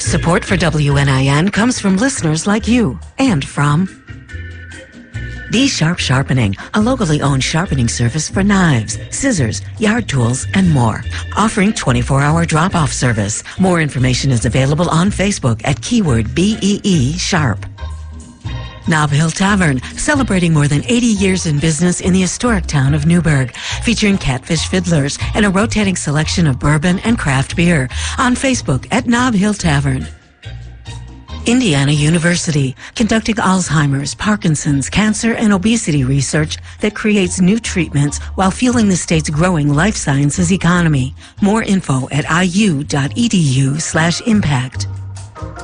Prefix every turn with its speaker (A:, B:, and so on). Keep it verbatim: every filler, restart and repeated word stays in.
A: Support for W N I N comes from listeners like you and from D Sharp Sharpening, a locally owned sharpening service for knives, scissors, yard tools, and more. Offering twenty-four hour drop-off service. More information is available on Facebook at keyword B E E Sharp. Nob Hill Tavern, celebrating more than eighty years in business in the historic town of Newburgh, featuring Catfish Fiddlers and a rotating selection of bourbon and craft beer. On Facebook at Nob Hill Tavern. Indiana University, conducting Alzheimer's, Parkinson's, cancer, and obesity research that creates new treatments while fueling the state's growing life sciences economy. More info at I U dot E D U slash impact.